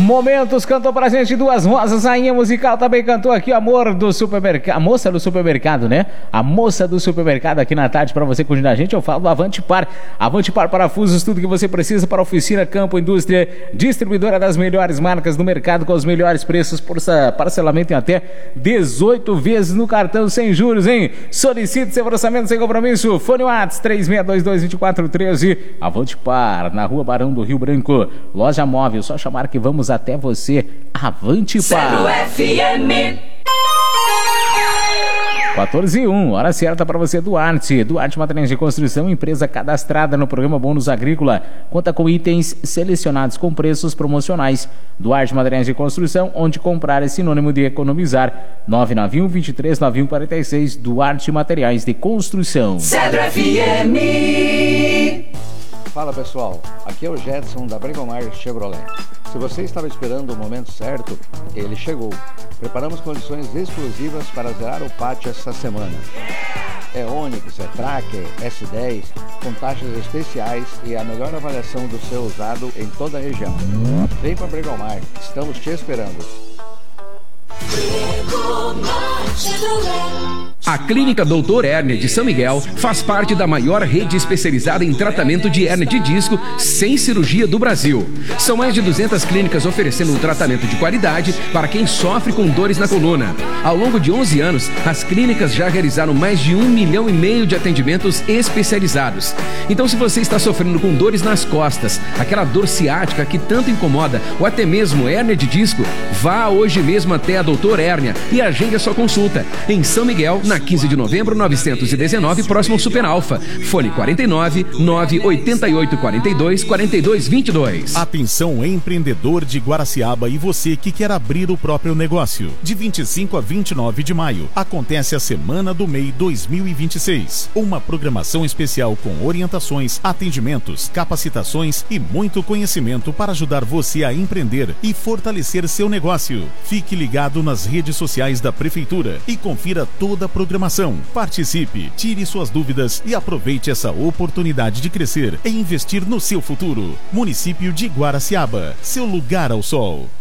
Momentos cantou pra gente Duas Rosas, rainha musical, também cantou aqui o Amor do Supermercado, a moça do supermercado, né? A moça do supermercado aqui na tarde pra você curtir a gente. Eu falo do Avante Par Parafusos, tudo que você precisa para oficina, campo, indústria, distribuidora das melhores marcas do mercado com os melhores preços, por parcelamento em até 18 vezes no cartão sem juros, hein? Solicite seu orçamento sem compromisso. Fone WhatsApp 36222413. Avante Par, na Rua Barão do Rio Branco. Loja móvel, só chamar que vamos até você. Avante Par. 14h01, hora certa para você, Duarte Materiais de Construção, empresa cadastrada no programa Bônus Agrícola, conta com itens selecionados com preços promocionais. Duarte Materiais de Construção, onde comprar é sinônimo de economizar. 991-23-9146, Duarte Materiais de Construção. Cedro FM. Fala pessoal, aqui é o Jetson da Bregomar Chevrolet. Se você estava esperando o momento certo, ele chegou. Preparamos condições exclusivas para zerar o pátio esta semana. É Onix, é Tracker, S10, com taxas especiais e a melhor avaliação do seu usado em toda a região. Vem para Bregomar, estamos te esperando. A Clínica Doutor Hérnia de São Miguel faz parte da maior rede especializada em tratamento de hérnia de disco sem cirurgia do Brasil. São mais de 200 clínicas oferecendo um tratamento de qualidade para quem sofre com dores na coluna. Ao longo de 11 anos, as clínicas já realizaram mais de 1,5 milhão de atendimentos especializados. Então, se você está sofrendo com dores nas costas, aquela dor ciática que tanto incomoda, ou até mesmo hérnia de disco, vá hoje mesmo até a Doutor Hérnia e agende a sua consulta. Em São Miguel, na 15 de novembro, 919, próximo ao Super Alfa. Fone 49 988 42 42 22. Atenção, empreendedor de Guaraciaba e você que quer abrir o próprio negócio. De 25 a 29 de maio, acontece a Semana do MEI 2026. Uma programação especial com orientações, atendimentos, capacitações e muito conhecimento para ajudar você a empreender e fortalecer seu negócio. Fique ligado nas redes sociais da Prefeitura e confira toda a programação. Participe, tire suas dúvidas e aproveite essa oportunidade de crescer e investir no seu futuro. Município de Guaraciaba, seu lugar ao sol.